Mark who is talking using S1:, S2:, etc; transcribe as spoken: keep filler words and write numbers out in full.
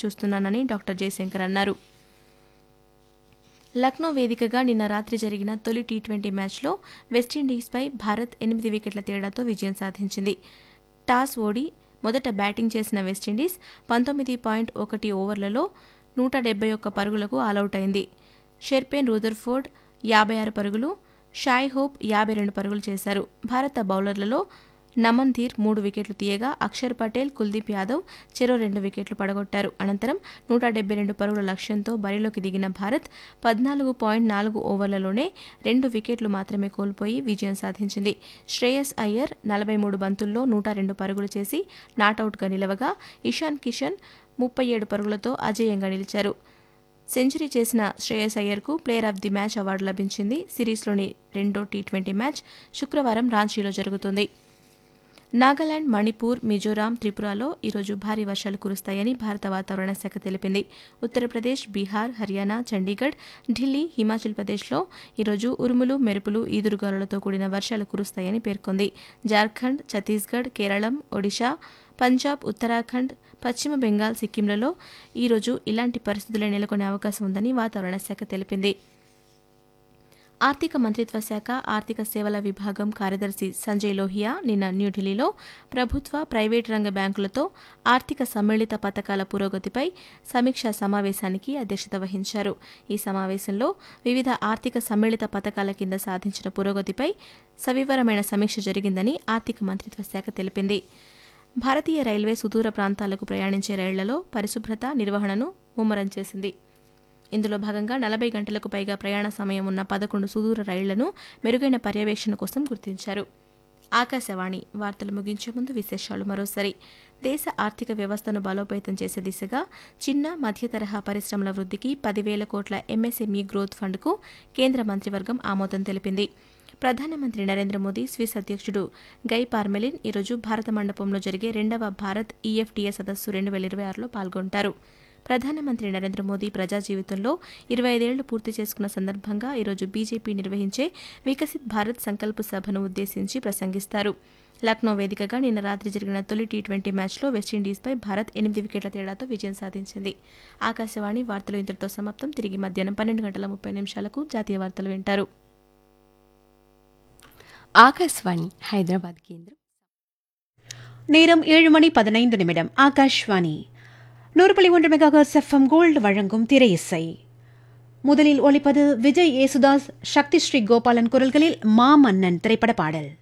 S1: ఎదురుచూస్తున్నానని doctor Jayashankar అన్నారు. లక్నో వేదికగా నిన్న రాత్రి జరిగిన తొలి టీ ట్వంటీ మ్యాచ్లో వెస్టిండీస్పై భారత్ ఎనిమిది వికెట్ల తేడాతో విజయం సాధించింది. టాస్ ఓడి మొదట బ్యాటింగ్ చేసిన వెస్టిండీస్ పంతొమ్మిది పాయింట్ ఒకటి ఓవర్లలో నూట డెబ్బై ఒక్క పరుగులకు ఆలౌట్ అయింది. షెర్పేన్ రూదర్ఫోర్డ్ యాభై ఆరు పరుగులు, షాయ్ హోప్ యాభై రెండు పరుగులు చేశారు. భారత బౌలర్లలో నమన్ ధీర్ మూడు వికెట్లు తీయగా అక్షర్ పటేల్, కుల్దీప్ యాదవ్ చెరో రెండు వికెట్లు పడగొట్టారు. అనంతరం నూట డెబ్బై రెండు పరుగుల లక్ష్యంతో బరిలోకి దిగిన భారత్ పద్నాలుగు పాయింట్ నాలుగు ఓవర్లలోనే రెండు వికెట్లు మాత్రమే కోల్పోయి విజయం సాధించింది. శ్రేయస్ అయ్యర్ నలభై మూడు బంతుల్లో నూట రెండు పరుగులు చేసి నాటౌట్గా నిలవగా ఇషాన్ కిషన్ ముప్పై ఏడు పరుగులతో అజేయంగా నిలిచారు. సెంచరీ చేసిన Shreyas అయ్యర్కు player of the match award లభించింది. సిరీస్లోని రెండో టీ ట్వంటీ మ్యాచ్ శుక్రవారం రాంచీలో జరుగుతుంది. నాగాలాండ్, మణిపూర్, మిజోరాం, త్రిపురలో ఈరోజు భారీ వర్షాలు కురుస్తాయని భారత వాతావరణ శాఖ తెలిపింది. ఉత్తరప్రదేశ్, బీహార్, హర్యానా, చండీగఢ్, ఢిల్లీ, హిమాచల్ ప్రదేశ్లో ఈరోజు ఉరుములు, మెరుపులు, ఈదురుగాలులతో కూడిన వర్షాలు కురుస్తాయని పేర్కొంది. జార్ఖండ్, ఛత్తీస్గఢ్, కేరళం, ఒడిశా, పంజాబ్, ఉత్తరాఖండ్, పశ్చిమ బెంగాల్, సిక్కింలలో ఈరోజు ఇలాంటి పరిస్థితులే నెలకొనే అవకాశం ఉందని వాతావరణ శాఖ తెలిపింది. ఆర్థిక మంత్రిత్వ శాఖ ఆర్థిక సేవల విభాగం కార్యదర్శి సంజయ్ లోహియా నిన్న న్యూఢిల్లీలో ప్రభుత్వ, ప్రైవేటు రంగ బ్యాంకులతో ఆర్థిక సమ్మిళిత పథకాల పురోగతిపై సమీక్షా సమావేశానికి అధ్యక్షత వహించారు. ఈ సమావేశంలో వివిధ ఆర్థిక సమ్మిళిత పథకాల కింద సాధించిన పురోగతిపై సవివరమైన సమీక్ష జరిగిందని ఆర్థిక మంత్రిత్వ శాఖ తెలిపింది. భారతీయ రైల్వే సుదూర ప్రాంతాలకు ప్రయాణించే రైళ్లలో పరిశుభ్రత, నిర్వహణను ముమ్మరం చేసింది. ఇందులో భాగంగా నలభై గంటలకు పైగా ప్రయాణ సమయం ఉన్న పదకొండు సుదూర రైళ్లను మెరుగైన పర్యవేక్షణ కోసం గుర్తించారు. ఆకాశవాణి వార్తలు ముగించే ముందు విశేషాలు మరోసారి. దేశ ఆర్థిక వ్యవస్థను బలోపేతం చేసే దిశగా చిన్న, మధ్య తరహా పరిశ్రమల వృద్ధికి పదివేల కోట్ల ఎంఎస్ఎంఈ గ్రోత్ ఫండ్కు కేంద్ర మంత్రివర్గం ఆమోదం తెలిపింది. ప్రధానమంత్రి నరేంద్ర మోదీ స్విస్ అధ్యక్షుడు గై పార్మెలిన్ ఈరోజు భారత మండపంలో జరిగే రెండవ భారత్ ఈఎఫ్టీఏ సదస్సు రెండు వేల ఇరవై ఆరులో పాల్గొంటారు. ప్రధానమంత్రి నరేంద్ర మోదీ ప్రజా జీవితంలో ఇరవై ఐదేళ్లు పూర్తి చేసుకున్న సందర్భంగా ఈరోజు బీజేపీ నిర్వహించే వికసిత్ భారత్ సంకల్ప సభను ఉద్దేశించి ప్రసంగిస్తారు. లక్నో వేదికగా నిన్న రాత్రి జరిగిన తొలి టీ ట్వంటీ మ్యాచ్లో వెస్టిండీస్పై భారత్ ఎనిమిది వికెట్ల తేడాతో విజయం సాధించింది. ఆకాశవాణి వార్తలు ఇంతటితో సమాప్తం. తిరిగి మధ్యాహ్నం పన్నెండు గంటల ముప్పై నిమిషాలకు జాతీయ వార్తలు వింటారు.
S2: ஆகாஷ்வாணி ஹைதராபாத் கேந்திரம்.
S3: நேரம் ஏழு மணி பதினைந்து நிமிடம். ஆகாஷ்வாணி நூறு புள்ளி ஒன்று மெகாஹெர்ட்ஸ் எஃப்எம் கோல்டு வழங்கும் திரை இசை. முதலில் ஒலிப்பது விஜய் யேசுதாஸ், சக்தி ஸ்ரீ கோபாலன் குரல்களில் மாமன்னன் திரைப்பட பாடல்.